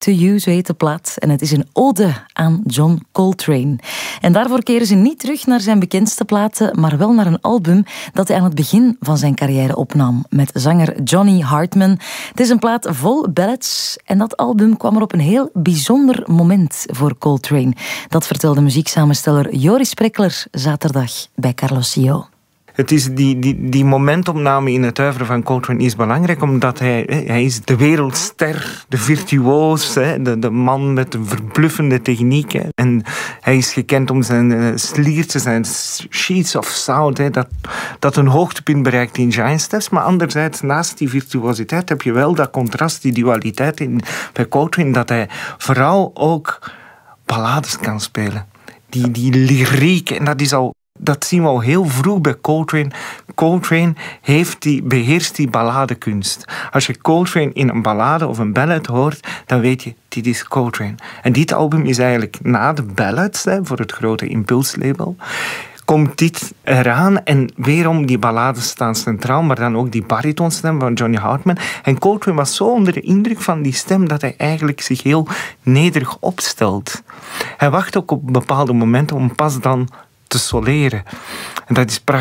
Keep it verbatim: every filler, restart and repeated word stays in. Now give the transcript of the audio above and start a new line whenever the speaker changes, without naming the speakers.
to You, zo heet de plaat. En het is een ode aan John Coltrane. En daarvoor keren ze niet terug naar zijn bekendste platen, maar wel naar een album dat hij aan het begin van zijn carrière opnam met zanger Johnny Hartman. Het is een plaat vol ballads en dat album kwam er op een heel bijzonder moment voor Coltrane. Dat vertelde muzieksamensteller Joris Prekler zaterdag bij Carlos Sio.
Het is die, die, die momentopname in het oeuvre van Coltrane is belangrijk, omdat hij, hij is de wereldster, de virtuoos, de, de man met een verbluffende techniek. En hij is gekend om zijn sliertjes, zijn sheets of sound, dat, dat een hoogtepunt bereikt in Giant Steps. Maar anderzijds, naast die virtuositeit heb je wel dat contrast, die dualiteit in, bij Coltrane, dat hij vooral ook ballades kan spelen. Die, die lyriek, en dat is al... Dat zien we al heel vroeg bij Coltrane. Coltrane heeft die, beheerst die balladekunst. Als je Coltrane in een ballade of een ballad hoort, dan weet je, dit is Coltrane. En dit album is eigenlijk na de ballads, hè, voor het grote Impulse-label, komt dit eraan en weerom die ballades staan centraal, maar dan ook die baritonstem van Johnny Hartman. En Coltrane was zo onder de indruk van die stem dat hij eigenlijk zich heel nederig opstelt. Hij wacht ook op bepaalde momenten om pas dan te soleren. En dat is prachtig.